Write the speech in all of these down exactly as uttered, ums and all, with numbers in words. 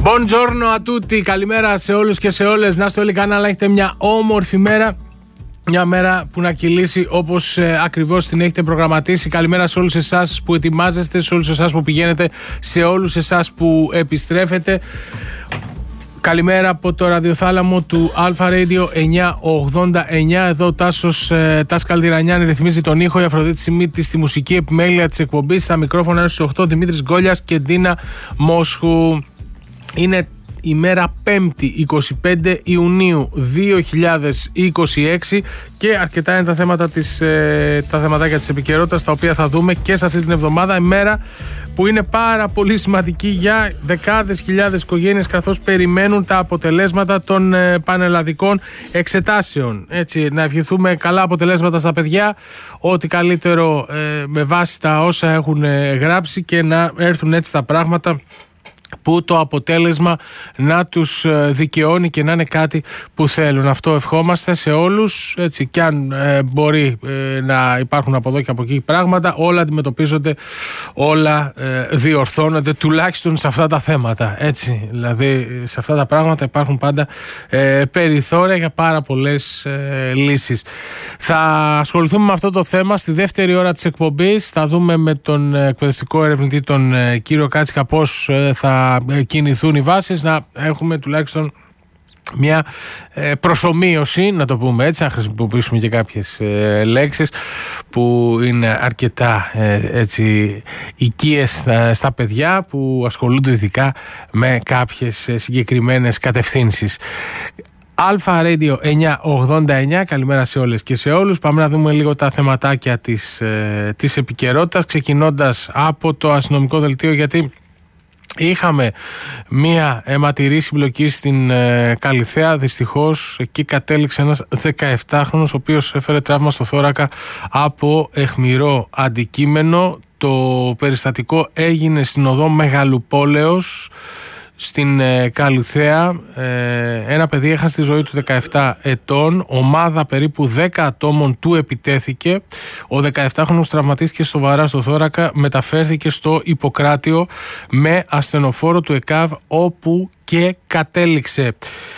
Buongiorno a tutti, καλημέρα σε όλους και σε όλες. Να είστε όλοι καλά, να έχετε μια όμορφη μέρα. Μια μέρα που να κυλήσει όπως ε, ακριβώς την έχετε προγραμματίσει. Καλημέρα σε όλους εσάς που ετοιμάζεστε, σε όλους εσάς που πηγαίνετε, σε όλους εσάς που επιστρέφετε. Καλημέρα από το ραδιοθάλαμο του Αλφα Radio εννιακόσια ογδόντα εννιά. Εδώ ο Τάσος ε, Τάς Καλτιρανιάν ρυθμίζει τον ήχο, η Αφροδίτη Σιμίτη στη μουσική επιμέλεια της εκπομπής. Στα μικρόφωνα στους οκτώ Δημήτρης Γκόλιας και Ντίνα Μόσχου. Είναι η μέρα πέμπτη εικοστή πέμπτη Ιουνίου δύο χιλιάδες είκοσι έξι και αρκετά είναι τα θέματα της, ε, τα θεματάκια της επικαιρότητας τα οποία θα δούμε και σε αυτή την εβδομάδα. Η μέρα που είναι πάρα πολύ σημαντική για δεκάδες χιλιάδες οικογένειες καθώς περιμένουν τα αποτελέσματα των ε, πανελλαδικών εξετάσεων. Έτσι, να ευχηθούμε καλά αποτελέσματα στα παιδιά, ό,τι καλύτερο ε, με βάση τα όσα έχουν ε, γράψει και να έρθουν έτσι τα πράγματα που το αποτέλεσμα να τους δικαιώνει και να είναι κάτι που θέλουν. Αυτό ευχόμαστε σε όλους, έτσι, κι αν ε, μπορεί ε, να υπάρχουν από εδώ και από εκεί πράγματα, όλα αντιμετωπίζονται, όλα ε, διορθώνονται, τουλάχιστον σε αυτά τα θέματα, έτσι. Δηλαδή σε αυτά τα πράγματα υπάρχουν πάντα ε, περιθώρια για πάρα πολλές ε, λύσεις. Θα ασχοληθούμε με αυτό το θέμα στη δεύτερη ώρα της εκπομπής. Θα δούμε με τον εκπαιδευτικό ερευνητή τον ε, κύριο Κάτσικα πώς ε, θα κινηθούν οι βάσεις, να έχουμε τουλάχιστον μια ε, προσομοίωση, να το πούμε έτσι, να χρησιμοποιήσουμε και κάποιες ε, λέξεις που είναι αρκετά ε, έτσι οικίες στα, στα παιδιά που ασχολούνται ειδικά με κάποιες ε, συγκεκριμένες κατευθύνσεις. Αλφα Radio εννιακόσια ογδόντα εννιά, καλημέρα σε όλες και σε όλους. Πάμε να δούμε λίγο τα θεματάκια της, ε, της επικαιρότητας, ξεκινώντας από το αστυνομικό δελτίο, γιατί είχαμε μία αιματηρή συμπλοκή στην ε, Καλιθέα. Δυστυχώς εκεί κατέληξε ένας δεκαεπτάχρονος ο οποίος έφερε τραύμα στο θώρακα από αιχμηρό αντικείμενο. Το περιστατικό έγινε στην οδό Μεγαλοπόλεως στην ε, Καλιθέα. Ε, ένα παιδί έχασε τη ζωή του δεκαεπτά ετών. Ομάδα περίπου δέκα ατόμων του επιτέθηκε. Ο δεκαεπτάχρονος τραυματίστηκε σοβαρά στο θώρακα, μεταφέρθηκε στο Ιπποκράτιο με ασθενοφόρο του ΕΚΑΒ, όπου και κατέληξε.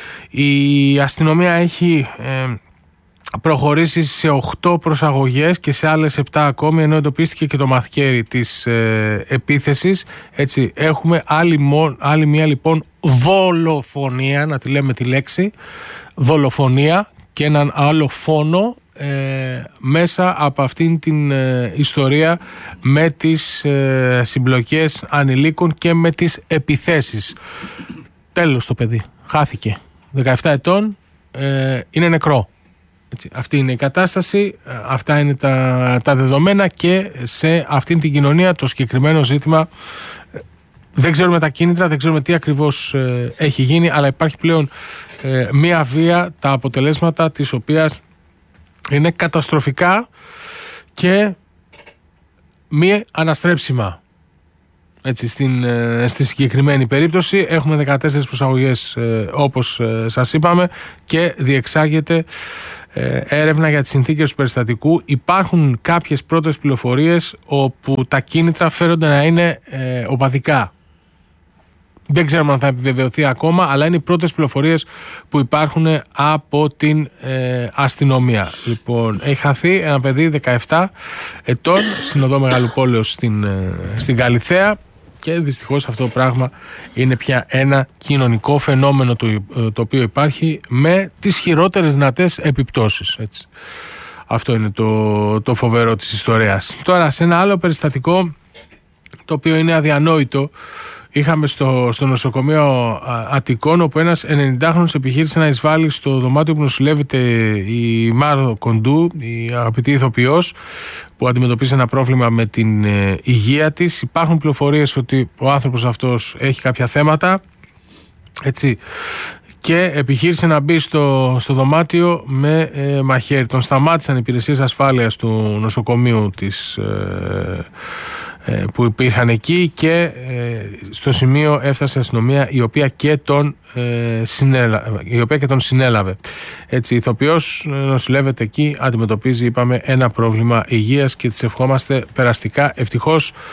Η αστυνομία έχει ε, προχωρήσει σε οκτώ προσαγωγές και σε άλλες επτά ακόμη, ενώ εντοπίστηκε και το μαθηκέρι της ε, επίθεσης. Έτσι έχουμε άλλη, άλλη μία λοιπόν δολοφονία, να τη λέμε τη λέξη, δολοφονία, και έναν άλλο φόνο ε, μέσα από αυτήν την ε, ιστορία με τις ε, συμπλοκές ανηλίκων και με τις επιθέσεις. Τέλος το παιδί, χάθηκε, δεκαεπτά ετών, ε, είναι νεκρό. Έτσι, αυτή είναι η κατάσταση, αυτά είναι τα, τα δεδομένα, και σε αυτήν την κοινωνία το συγκεκριμένο ζήτημα δεν ξέρουμε τα κίνητρα, δεν ξέρουμε τι ακριβώς ε, έχει γίνει, αλλά υπάρχει πλέον ε, μία βία, τα αποτελέσματα της οποίας είναι καταστροφικά και μη αναστρέψιμα. Έτσι, στην, στη συγκεκριμένη περίπτωση έχουμε δεκατέσσερις προσαγωγές ε, όπως ε, σας είπαμε, και διεξάγεται ε, έρευνα για τις συνθήκες του περιστατικού. Υπάρχουν κάποιες πρώτες πληροφορίες όπου τα κίνητρα φέρονται να είναι ε, οπαδικά. Δεν ξέρουμε αν θα επιβεβαιωθεί ακόμα, αλλά είναι οι πρώτες πληροφορίες που υπάρχουν από την ε, αστυνομία. Λοιπόν, έχει χαθεί ένα παιδί δεκαεπτά ετών στην οδό Μεγαλοπόλεως στην, ε, στην Καλιθέα, και δυστυχώς αυτό το πράγμα είναι πια ένα κοινωνικό φαινόμενο το, το οποίο υπάρχει με τις χειρότερες δυνατές επιπτώσεις. Έτσι. Αυτό είναι το, το φοβερό της ιστορίας. Τώρα, σε ένα άλλο περιστατικό το οποίο είναι αδιανόητο, είχαμε στο, στο νοσοκομείο Αττικών, όπου ένας ενενηντάχρονος επιχείρησε να εισβάλλει στο δωμάτιο που νοσηλεύεται η Μάρο Κοντού, η αγαπητή ηθοποιός, που αντιμετωπίζει ένα πρόβλημα με την ε, υγεία της. Υπάρχουν πληροφορίες ότι ο άνθρωπος αυτός έχει κάποια θέματα, έτσι, και επιχείρησε να μπει στο, στο δωμάτιο με ε, μαχαίρι. Τον σταμάτησαν οι υπηρεσίες ασφάλειας του νοσοκομείου της ε, που υπήρχαν εκεί, και ε, στο σημείο έφτασε η αστυνομία, η οποία και τον, ε, συνέλαβε, η οποία και τον συνέλαβε. Έτσι, η ηθοποιός νοσηλεύεται εκεί, αντιμετωπίζει, είπαμε, ένα πρόβλημα υγείας και της ευχόμαστε περαστικά. Ευτυχώς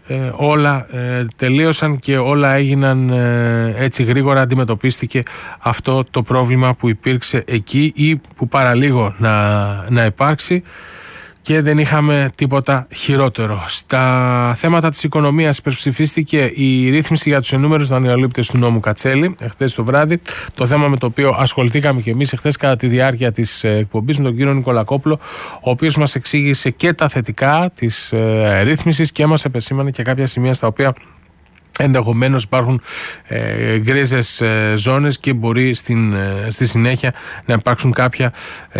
ε, όλα ε, τελείωσαν και όλα έγιναν ε, έτσι γρήγορα. Αντιμετωπίστηκε αυτό το πρόβλημα που υπήρξε εκεί ή που παραλίγο να, να υπάρξει και δεν είχαμε τίποτα χειρότερο. Στα θέματα της οικονομίας υπερψηφίστηκε η ρύθμιση για τους εννούμερους δανειολήπτες του νόμου Κατσέλη εχθές το βράδυ, το θέμα με το οποίο ασχοληθήκαμε και εμείς εχθές κατά τη διάρκεια της εκπομπής με τον κύριο Νικολακόπουλο, ο οποίος μας εξήγησε και τα θετικά της ε, ρύθμισης και μας επεσήμανε και κάποια σημεία στα οποία ενδεχομένως υπάρχουν ε, γκρίζες ε, ζώνες και μπορεί στην, ε, στη συνέχεια να υπάρξουν κάποια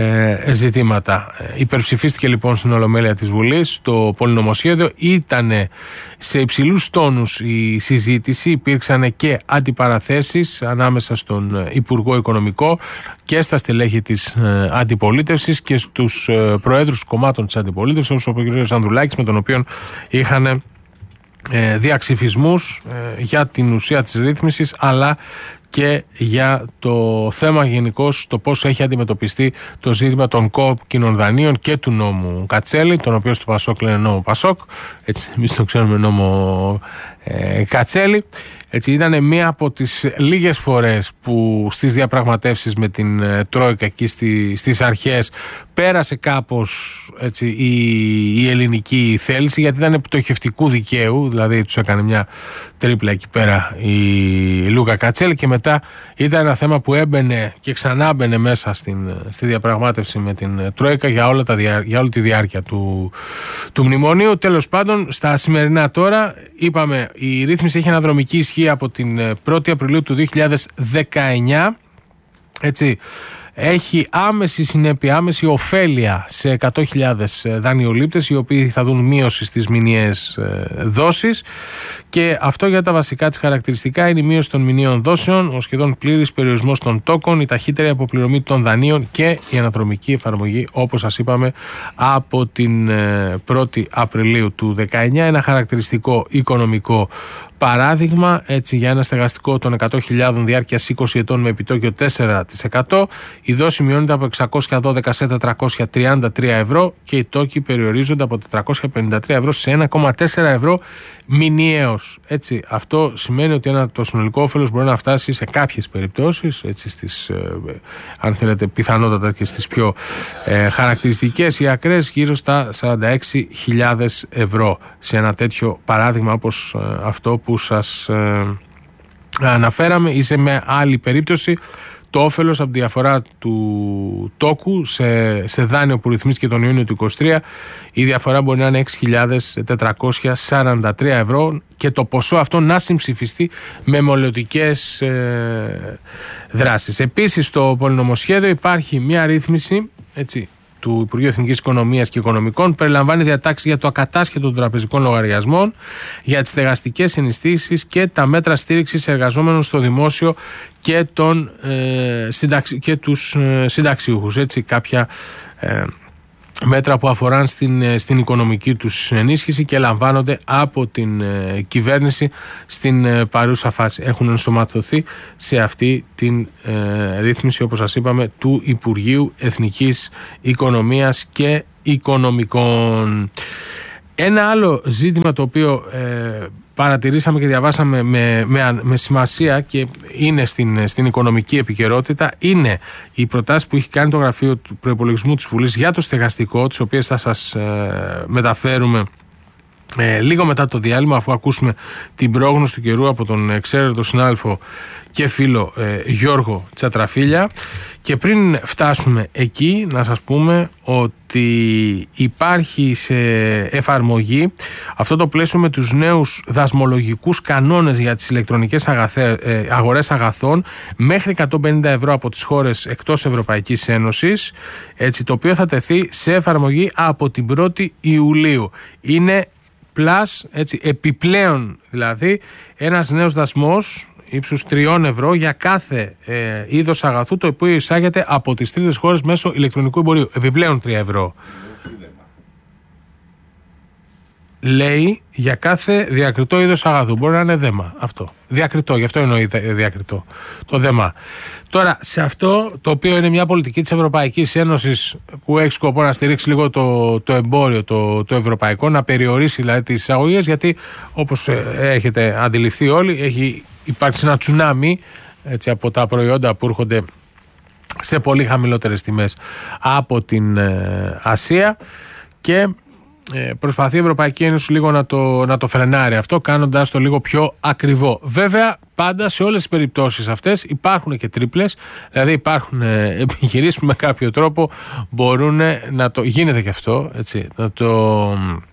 ε, ζητήματα. Ε, υπερψηφίστηκε λοιπόν στην Ολομέλεια της Βουλής το πολυνομοσχέδιο. Ήταν σε υψηλούς τόνους η συζήτηση, υπήρξαν και αντιπαραθέσεις ανάμεσα στον Υπουργό Οικονομικό και στα στελέχη της ε, αντιπολίτευσης και στους ε, προέδρους κομμάτων της αντιπολίτευσης, όπως ο κ. Ανδρουλάκης, με τον οποίο είχαν Ε, διαξυφισμούς ε, για την ουσία της ρύθμισης αλλά και για το θέμα γενικώς, το πώς έχει αντιμετωπιστεί το ζήτημα των κόκκινων δανείων και του νόμου Κατσέλη, τον οποίο στο Πασόκ λένε νόμο Πασόκ, έτσι εμείς το ξέρουμε νόμο ε, Κατσέλη. Έτσι, ήταν μία από τις λίγες φορές που στις διαπραγματεύσεις με την ε, Τρόικα εκεί στη, στις αρχές πέρασε κάπως έτσι, η, η ελληνική θέληση, γιατί ήταν πτωχευτικού δικαίου, δηλαδή τους έκανε μια τρίπλα εκεί πέρα η, η Λούκα Κατσέλη και μετά ήταν ένα θέμα που έμπαινε και ξανά μπαινε μέσα στην, στη διαπραγμάτευση με την Τρόικα για, όλα τα, για όλη τη διάρκεια του, του μνημονίου. Τέλος πάντων, στα σημερινά τώρα είπαμε η ρύθμιση έχει αναδρομική ισχύ από την πρώτη Απριλίου του δύο χιλιάδες δεκαεννιά, έτσι, έχει άμεση συνέπεια, άμεση ωφέλεια σε εκατό χιλιάδες δανειολήπτες οι οποίοι θα δουν μείωση στις μηνιαίες δόσεις και αυτό για τα βασικά της χαρακτηριστικά είναι η μείωση των μηνιαίων δόσεων, ο σχεδόν πλήρης περιορισμός των τόκων, η ταχύτερη αποπληρωμή των δανείων και η αναδρομική εφαρμογή, όπως σας είπαμε, από την πρώτη Απριλίου του δεκαεννιά. Ένα χαρακτηριστικό οικονομικό παράδειγμα, έτσι, για ένα στεγαστικό των εκατό χιλιάδων διάρκειας είκοσι ετών με επιτόκιο τέσσερα τοις εκατό, η δόση μειώνεται από εξακόσια δώδεκα σε τετρακόσια τριάντα τρία ευρώ και οι τόκοι περιορίζονται από τετρακόσια πενήντα τρία ευρώ σε ένα κόμμα τέσσερα ευρώ μηνιαίως. Έτσι, αυτό σημαίνει ότι ένα, το συνολικό όφελος μπορεί να φτάσει σε κάποιες περιπτώσεις, έτσι, στις, ε, αν θέλετε, πιθανότατα και στις πιο ε, χαρακτηριστικές ή ακραίες, γύρω στα σαράντα έξι χιλιάδες ευρώ σε ένα τέτοιο παράδειγμα όπως ε, αυτό που σας ε, αναφέραμε, ή σε με άλλη περίπτωση το όφελος από τη διαφορά του τόκου σε, σε δάνειο που ρυθμίστηκε τον Ιούνιο του είκοσι τρία, η διαφορά μπορεί να είναι έξι χιλιάδες τετρακόσια σαράντα τρία ευρώ και το ποσό αυτό να συμψηφιστεί με μελλοντικές ε, δράσεις. Επίσης στο πολυνομοσχέδιο υπάρχει μια ρύθμιση, έτσι, του Υπουργείου Εθνικής Οικονομίας και Οικονομικών, περιλαμβάνει διατάξεις για το ακατάσχετο των τραπεζικών λογαριασμών, για τις στεγαστικές ενισχύσεις και τα μέτρα στήριξης εργαζόμενων στο δημόσιο και, τον, ε, συνταξι, και τους ε, συνταξιούχους. Έτσι, κάποια ε, μέτρα που αφοράν στην, στην οικονομική τους ενίσχυση και λαμβάνονται από την ε, κυβέρνηση στην ε, παρούσα φάση. Έχουν ενσωματωθεί σε αυτή την ε, ρύθμιση, όπως σας είπαμε, του Υπουργείου Εθνικής Οικονομίας και Οικονομικών. Ένα άλλο ζήτημα το οποίο ε, παρατηρήσαμε και διαβάσαμε με, με, με σημασία και είναι στην, στην οικονομική επικαιρότητα είναι οι προτάσεις που έχει κάνει το Γραφείο του Προϋπολογισμού της Βουλής για το στεγαστικό, τις οποίες θα σας ε, μεταφέρουμε ε, λίγο μετά το διάλειμμα, αφού ακούσουμε την πρόγνωση του καιρού από τον εξαίρετο συνάδελφο και φίλο ε, Γιώργο Τσατραφίλια. Και πριν φτάσουμε εκεί, να σας πούμε ότι υπάρχει σε εφαρμογή αυτό το πλαίσιο με τους νέους δασμολογικούς κανόνες για τις ηλεκτρονικές αγαθέ, ε, αγορές αγαθών μέχρι εκατόν πενήντα ευρώ από τις χώρες εκτός Ευρωπαϊκής Ένωσης, έτσι, το οποίο θα τεθεί σε εφαρμογή από την πρώτη Ιουλίου. Είναι plus, έτσι, επιπλέον δηλαδή, ένας νέος δασμός ύψους τριών ευρώ για κάθε ε, είδος αγαθού το οποίο εισάγεται από τις τρίτες χώρες μέσω ηλεκτρονικού εμπορίου. Επιπλέον τρία ευρώ. λέει για κάθε διακριτό είδος αγαθού. Μπορεί να είναι δέμα αυτό. Διακριτό, γι' αυτό εννοεί διακριτό. Το δέμα. Τώρα, σε αυτό το οποίο είναι μια πολιτική της Ευρωπαϊκής Ένωσης που έχει σκοπό να στηρίξει λίγο το, το εμπόριο, το, το ευρωπαϊκό, να περιορίσει δηλαδή τις εισαγωγές, γιατί όπως έχετε αντιληφθεί όλοι, έχει υπάρξει ένα τσουνάμι έτσι, από τα προϊόντα που έρχονται σε πολύ χαμηλότερες τιμές από την ε, Ασία και ε, προσπαθεί η Ευρωπαϊκή Ένωση λίγο να το, να το φρενάρει αυτό, κάνοντας το λίγο πιο ακριβό. Βέβαια, πάντα σε όλες τις περιπτώσεις αυτές υπάρχουν και τρίπλες, δηλαδή υπάρχουν ε, επιχειρήσεις που με κάποιο τρόπο μπορούν να το, γίνεται και αυτό, έτσι, να το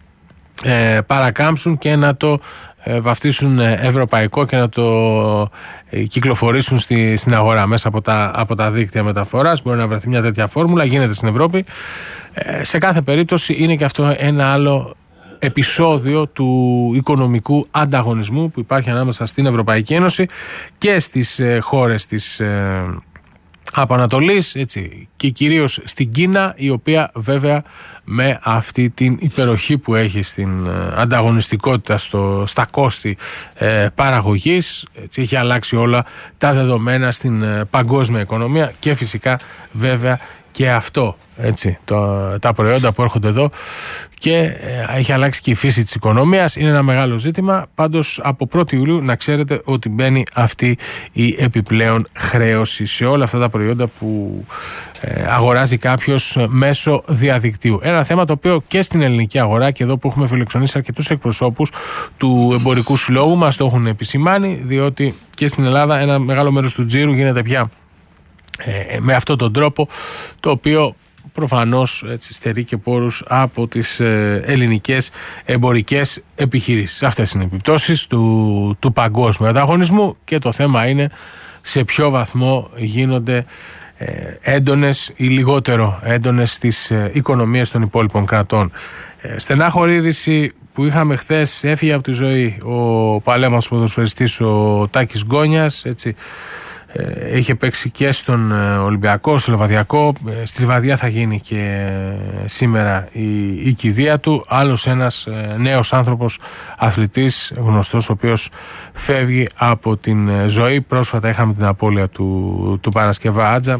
ε, παρακάμψουν και να το βαφτίσουν ευρωπαϊκό και να το κυκλοφορήσουν στη, στην αγορά μέσα από τα, από τα δίκτυα μεταφοράς. Μπορεί να βρεθεί μια τέτοια φόρμουλα, γίνεται στην Ευρώπη. Ε, σε κάθε περίπτωση είναι και αυτό ένα άλλο επεισόδιο του οικονομικού ανταγωνισμού που υπάρχει ανάμεσα στην Ευρωπαϊκή Ένωση και στις ε, χώρες της ε, από Ανατολής, έτσι, και κυρίως στην Κίνα, η οποία βέβαια με αυτή την υπεροχή που έχει στην ανταγωνιστικότητα στο, στα κόστη ε, παραγωγής, έτσι, έχει αλλάξει όλα τα δεδομένα στην ε, παγκόσμια οικονομία και φυσικά βέβαια και αυτό, έτσι, το, τα προϊόντα που έρχονται εδώ και ε, έχει αλλάξει και η φύση της οικονομίας. Είναι ένα μεγάλο ζήτημα. Πάντως από πρώτη Ιουλίου να ξέρετε ότι μπαίνει αυτή η επιπλέον χρέωση σε όλα αυτά τα προϊόντα που ε, αγοράζει κάποιος μέσω διαδικτύου. Ένα θέμα το οποίο και στην ελληνική αγορά, και εδώ που έχουμε φιλοξενήσει αρκετούς εκπροσώπους του Εμπορικού Συλλόγου, μας το έχουν επισημάνει, διότι και στην Ελλάδα ένα μεγάλο μέρος του τζίρου γίνεται πια Ε, με αυτόν τον τρόπο, το οποίο προφανώς έτσι στερεί και πόρους από τις ε, ελληνικές εμπορικές επιχειρήσεις. Αυτές είναι οι επιπτώσεις του, του παγκόσμιου ανταγωνισμού και το θέμα είναι σε ποιο βαθμό γίνονται ε, έντονες ή λιγότερο έντονες στις ε, οικονομίες των υπόλοιπων κρατών. Ε, στενάχωρη είδηση που είχαμε χθες, έφυγε από τη ζωή ο παλέμαχος ποδοσφαιριστής ο Τάκης Γκόνιας, έτσι. Είχε παίξει και στον Ολυμπιακό, στο Λεβαδιακό. Στη Λιβαδιά θα γίνει και σήμερα η, η κηδεία του. Άλλος ένας νέος άνθρωπος, αθλητής, γνωστός, ο οποίος φεύγει από την ζωή. Πρόσφατα είχαμε την απώλεια του, του Παρασκευά Άτζα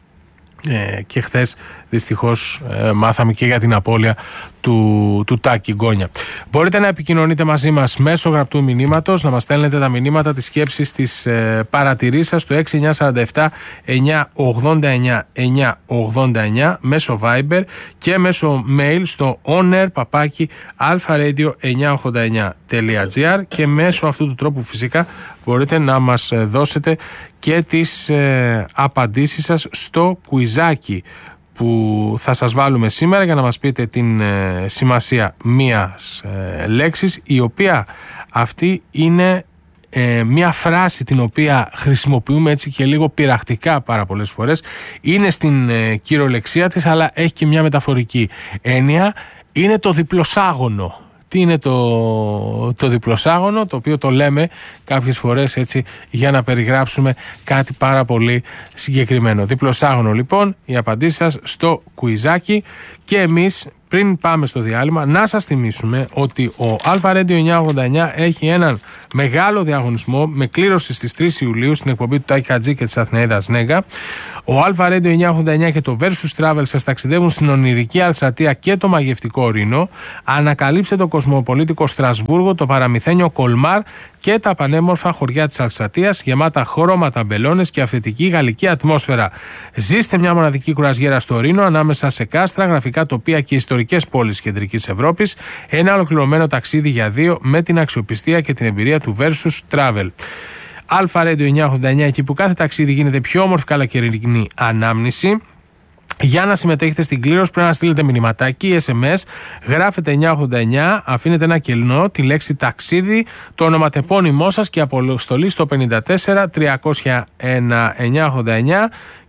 ε, και χθες δυστυχώς ε, μάθαμε και για την απώλεια του, του Τάκη Γκόνια. Μπορείτε να επικοινωνείτε μαζί μας μέσω γραπτού μηνύματος, να μας στέλνετε τα μηνύματα της σκέψης, της ε, παρατηρής σας στο έξι εννιά τέσσερα επτά εννιά ογδόντα εννιά εννιά ογδόντα εννιά μέσω Viber και μέσω mail στο onair παπάκι alpharadio εννιακόσια ογδόντα εννιά τελεία gr και μέσω αυτού του τρόπου φυσικά μπορείτε να μας δώσετε και τις ε, απαντήσεις σας στο κουιζάκι που θα σας βάλουμε σήμερα για να μας πείτε την ε, σημασία μίας ε, λέξης, η οποία αυτή είναι ε, μια φράση την οποία χρησιμοποιούμε έτσι και λίγο πειραχτικά πάρα πολλές φορές. Είναι στην ε, κυριολεξία της, αλλά έχει και μια μεταφορική έννοια. Είναι το διπλοσάγωνο. Τι είναι το, το διπλοσάγωνο, το οποίο το λέμε κάποιες φορές έτσι για να περιγράψουμε κάτι πάρα πολύ συγκεκριμένο. Διπλοσάγωνο λοιπόν, η απαντήση σας στο κουιζάκι. Και εμείς πριν πάμε στο διάλειμμα να σας θυμίσουμε ότι ο Alpha Radio εννιακόσια ογδόντα εννιά έχει έναν μεγάλο διαγωνισμό με κλήρωση στις τρεις Ιουλίου στην εκπομπή του Τάκη Χατζή και της Αθηναίδας Νέγα. Ο Alpha Radio εννιακόσια ογδόντα εννιά και το Versus Travel σας ταξιδεύουν στην ονειρική Αλσατία και το μαγευτικό Ρήνο. Ανακαλύψτε το κοσμοπολίτικο Στρασβούργο, το παραμυθένιο Κολμάρ και τα πανέμορφα χωριά της Αλσατίας, γεμάτα χρώματα, μπελώνες και αυθεντική γαλλική ατμόσφαιρα. Ζήστε μια μοναδική κουραζιέρα στο Ρήνο, ανάμεσα σε κάστρα, γραφικά τοπία και ιστορικές πόλεις κεντρικής Ευρώπης. Ένα ολοκληρωμένο ταξίδι για δύο με την αξιοπιστία και την εμπειρία του Versus Travel. Alpha Radio εννιακόσια ογδόντα εννιά, εκεί που κάθε ταξίδι γίνεται πιο όμορφη καλοκαιρινή ανάμνηση. Για να συμμετέχετε στην κλήρωση πρέπει να στείλετε μηνυματάκι, ες εμ ες, γράφετε εννιακόσια ογδόντα εννιά, αφήνετε ένα κενό, τη λέξη ταξίδι, το ονοματεπώνυμό σας και αποστολή στο πενήντα τέσσερα τριακόσια ένα εννιακόσια ογδόντα εννιά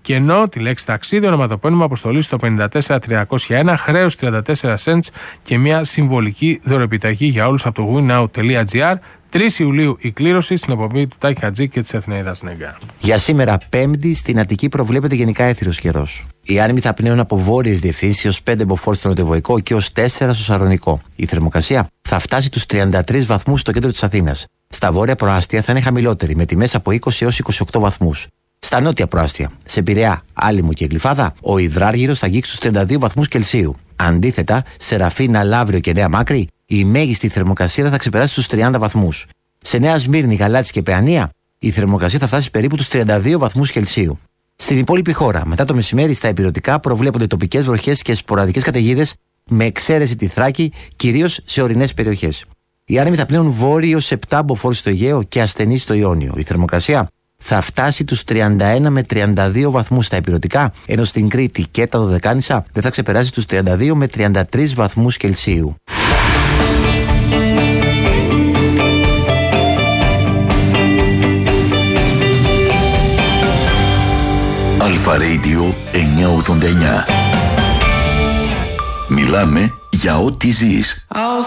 κενό, τη λέξη ταξίδι, ονοματοπώνυμο, αποστολή στο πέντε τέσσερα τριακόσια ένα, χρέος τριάντα τέσσερα cents και μια συμβολική δωρεπιταγή για όλους από το winnow τελεία gr. τρεις Ιουλίου η κλήρωση στην εκπομπή του Τάκη Χατζή και της Αθηναίδας Νέγκα. Για σήμερα, Πέμπτη, στην Αττική προβλέπεται γενικά έθριος καιρός. Οι άνεμοι θα πνέουν από βόρειες διευθύνσεις έως πέντε μποφόρ στο νοτιοβοϊκό και έως τέσσερα στο Σαρονικό. Η θερμοκρασία θα φτάσει τους τριάντα τρεις βαθμούς στο κέντρο της Αθήνας. Στα βόρεια προάστια θα είναι χαμηλότερη, με τιμές από είκοσι έως είκοσι οκτώ βαθμούς. Στα νότια προάστια, σε Πειραιά, Άλυμο και Γλυφάδα, ο υδράργυρος θα αγγίξει τους τριάντα δύο βαθμούς Κελσίου. Αντίθετα, σε Ραφίνα, Λαύριο και Νέα Μάκρη, η μέγιστη θερμοκρασία θα ξεπεράσει τους τριάντα βαθμούς. Σε Νέα Σμύρνη, Γαλάτσι και Παιανία, η θερμοκρασία θα φτάσει περίπου τους τριάντα δύο βαθμούς Κελσίου. Στην υπόλοιπη χώρα, μετά το μεσημέρι, στα ηπειρωτικά προβλέπονται τοπικές βροχές και σποραδικές καταιγίδες, με εξαίρεση τη Θράκη, κυρίως σε ορεινές περιοχές. Οι άνεμοι θα πνέουν βόρειο σε επτά μποφόρ στο Αιγαίο και ασθενείς στο Ιόνιο. Η θερμοκρασία θα φτάσει τους τριάντα ένα με τριάντα δύο βαθμούς στα ηπειρωτικά, ενώ στην Κρήτη και τα Δωδεκάνησα δεν θα ξεπεράσει τους τριάντα δύο με τριάντα τρεις βαθμούς Κελσίου. Αλφα Radio εννιακόσια ογδόντα εννιά. Μιλάμε για ό,τι ζεις.